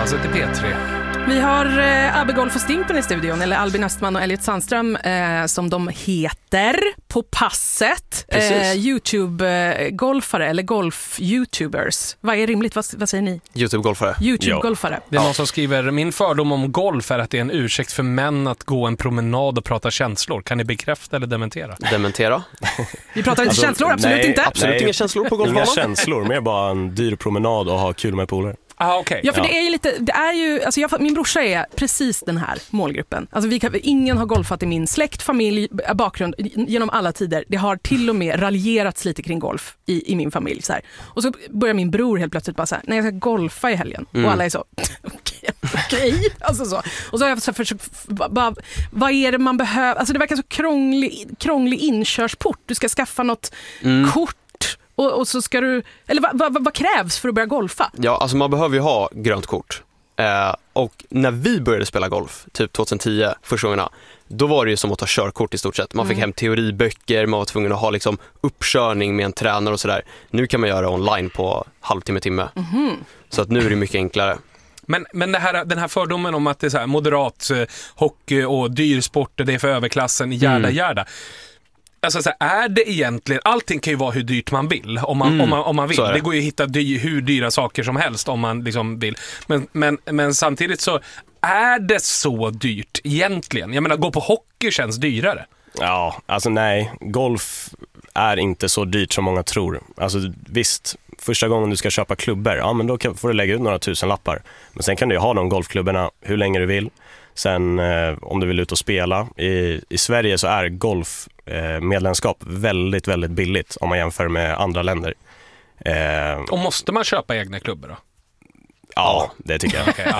Golfpasset i P3. Vi har Abbe Golf och Stimpen i studion, eller Albin Östman och Elliot Sandström som de heter på passet. YouTube-golfare eller golf-youtubers. Vad är rimligt? Vad säger ni? YouTube-golfare. YouTube-golfare. Det är någon som skriver, min fördom om golf är att det är en ursäkt för män att gå en promenad och prata känslor. Kan ni bekräfta eller dementera? Dementera. Vi pratar inte känslor, absolut inte. Absolut inga känslor på golfbanan. Inga känslor, mer bara en dyr promenad och ha kul med polare. Okay. Ja, för det är ju lite, det är ju, alltså min brorsa är precis den här målgruppen. Alltså ingen har golfat i min släkt, familj, bakgrund genom alla tider. Det har till och med raljerats lite kring golf i min familj. Så här. Och så börjar min bror helt plötsligt bara så här, nej jag ska golfa i helgen. Och alla är så, okej. Alltså så. Och så har jag försökt, vad är det man behöver? Alltså det verkar så krånglig inkörsport. Du ska skaffa något kort. Och så ska du, eller vad krävs för att börja golfa? Ja, alltså man behöver ju ha grönt kort. Och när vi började spela golf, typ 2010, första gångerna, då var det ju som att ta körkort i stort sett. Man fick hem teoriböcker, man var tvungen att ha liksom uppkörning med en tränare och sådär. Nu kan man göra online på timme. Så att nu är det mycket enklare. Men den här fördomen om att det är så här moderat hockey och dyr sport, det är för överklassen, gärda. Alltså så här, är det egentligen, allting kan ju vara hur dyrt man vill om man vill. Det går ju att hitta hur dyra saker som helst om man liksom vill. Men samtidigt så är det så dyrt egentligen. Jag menar, gå på hockey känns dyrare. Ja, alltså nej, golf är inte så dyrt som många tror. Alltså visst, första gången du ska köpa klubbor, ja men då får du lägga ut några tusenlappar. Men sen kan du ju ha de golfklubborna hur länge du vill. Sen om du vill ut och spela i Sverige så är golfmedlemskap väldigt, väldigt billigt om man jämför med andra länder. Och måste man köpa egna klubbor då? Ja, det tycker jag. Okay,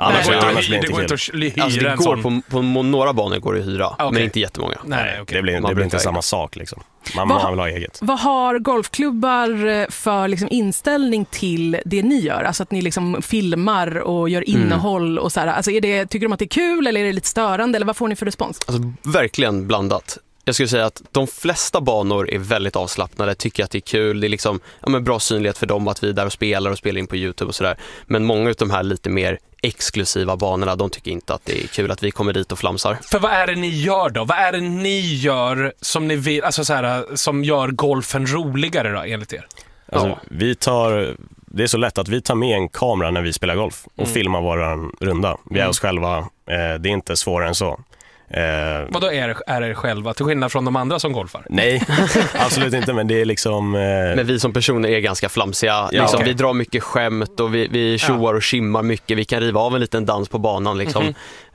det går inte att hyra alltså, det en går sån. på några banor går det att hyra, men inte jättemånga. Nej, okay. Det blir inte samma sak liksom. Man vill ha eget. Vad har golfklubbar för liksom inställning till det ni gör? Alltså att ni liksom filmar och gör innehåll och så här. Alltså tycker de att det är kul eller är det lite störande eller vad får ni för respons? Alltså verkligen blandat. Jag skulle säga att de flesta banor är väldigt avslappnade, tycker att det är kul. Det är liksom bra synlighet för dem att vi är där och spelar in på YouTube och sådär. Men många av de här lite mer exklusiva banorna, de tycker inte att det är kul att vi kommer dit och flamsar. För vad är det ni gör då? Vad är det ni gör som ni vill, alltså så här, som gör golfen roligare då, enligt er? Alltså, det är så lätt att vi tar med en kamera när vi spelar golf och filmar våran runda. Vi är oss själva, det är inte svårare än så. Vad då är det själva till skillnad från de andra som golfar? Nej, absolut inte, men det är liksom Men vi som personer är ganska flamsiga liksom, vi drar mycket skämt och vi tjoar och skimmar mycket. Vi kan riva av en liten dans på banan liksom.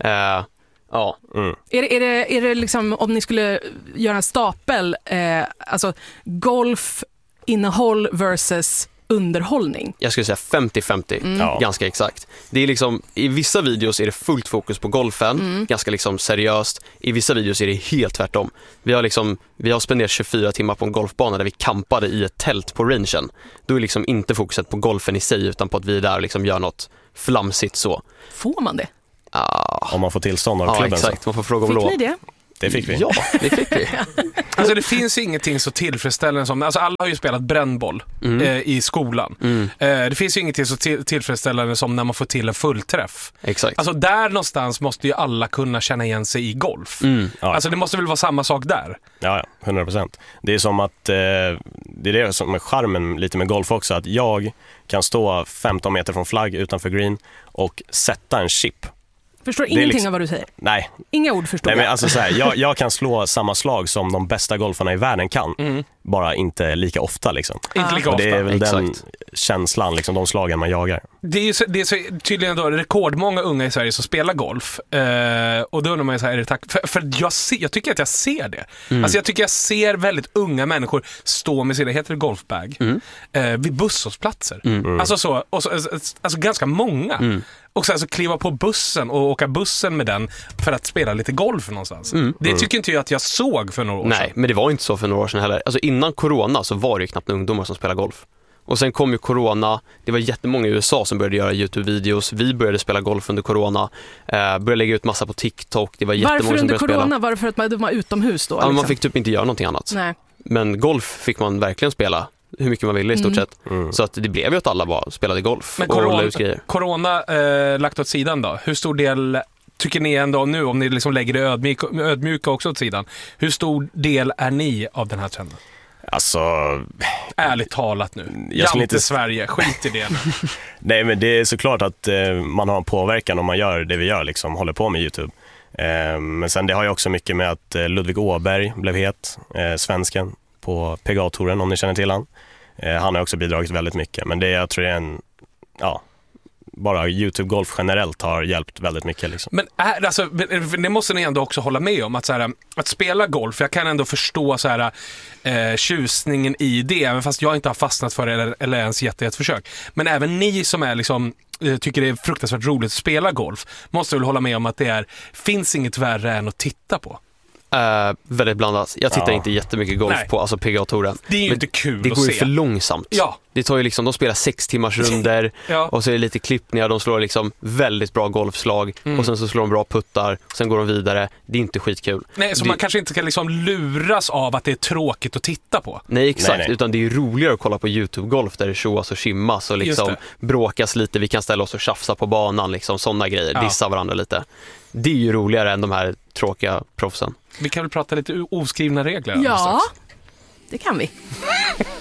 Är det liksom, om ni skulle göra en stapel, alltså golfinnehåll versus underhållning? Jag skulle säga 50-50, ganska exakt. Det är liksom, i vissa videos är det fullt fokus på golfen, ganska liksom seriöst. I vissa videos är det helt tvärtom. Vi har spenderat 24 timmar på en golfbana där vi kampade i ett tält på rangen. Då är liksom inte fokuset på golfen i sig utan på att vi är där och liksom gör något flamsigt så. Får man det? Om man får tillstånd av klubben. Ja, exakt. Man får fråga om lov. Fick ni det? Det fick vi. Ja, det fick vi. Alltså det finns ingenting så tillfredsställande som, alltså alla har ju spelat brännboll i skolan. Det finns ju ingenting så tillfredsställande som när man får till en fullträff. Exakt. Alltså där någonstans måste ju alla kunna känna igen sig i golf. Alltså det måste väl vara samma sak där? Ja, 100%. Det är som att det är det som är charmen lite med golf också, att jag kan stå 15 meter från flagg utanför green och sätta en chip. Förstår ingenting av vad du säger. Nej. Inga ord förstår jag. Men alltså så här, jag kan slå samma slag som de bästa golfarna i världen kan. Bara inte lika ofta liksom. Inte lika ofta. Det är väl den känslan, liksom, de slagen man jagar. Det är så tydligen då rekordmånga unga i Sverige som spelar golf. Och då undrar man ju så här, är det tack? För jag tycker att jag ser det. Alltså jag tycker jag ser väldigt unga människor stå med sina, heter det golfbag, vid busshållplatser. Alltså så, och så, alltså ganska många. Och sen så kliva på bussen och åka bussen med den för att spela lite golf någonstans. Det tycker inte jag att jag såg för några år sedan. Nej, men det var inte så för några år sedan heller. Alltså innan corona så var det ju knappt ungdomar som spelar golf. Och sen kom ju corona, det var jättemånga i USA som började göra YouTube-videos. Vi började spela golf under corona, började lägga ut massa på TikTok. Det var jättemånga som började spela. Varför under corona? Var det för att man var utomhus då? Ja, liksom? Man fick typ inte göra någonting annat. Nej. Men golf fick man verkligen spela hur mycket man ville i stort sett. Så att det blev ju att alla bara spelade golf. Men och la ut grejer. Corona lagt åt sidan då, hur stor del tycker ni ändå nu, om ni liksom lägger det ödmjuka också åt sidan, hur stor del är ni av den här trenden? Alltså, ärligt talat nu. inte Sverige, skit i det nu. Nej, men det är såklart att man har en påverkan om man gör det vi gör, liksom håller på med YouTube. Men sen det har ju också mycket med att Ludvig Åberg blev het, svensken på PGA-touren, om ni känner till han. Han har också bidragit väldigt mycket, men det jag tror är bara YouTube-golf generellt har hjälpt väldigt mycket. Liksom. Men alltså, det måste ni ändå också hålla med om, att, så här, att spela golf, jag kan ändå förstå så här, tjusningen i det, även fast jag inte har fastnat för det eller ens gett ett försök. Men även ni som är liksom, tycker det är fruktansvärt roligt att spela golf, måste väl hålla med om att det finns inget värre än att titta på. Väldigt blandat. Jag tittar inte jättemycket golf på alltså PGA-touren. Det är ju inte kul det att går ju se. för långsamt. Ja. Det tar ju liksom, de spelar 6 timmars runder och så är det lite klippningar, de slår liksom väldigt bra golfslag och sen så slår de bra puttar, sen går de vidare. Det är inte skitkul. Nej, så man kanske inte kan liksom luras av att det är tråkigt att titta på. Nej, exakt. Utan det är ju roligare att kolla på YouTube-golf där det tjoas och skimmas och liksom bråkas lite. Vi kan ställa oss och tjafsa på banan, liksom sådana grejer. Dissa varandra lite. Det är ju roligare än de här tråkiga proffsen. Vi kan väl prata lite oskrivna regler. Ja, det kan vi.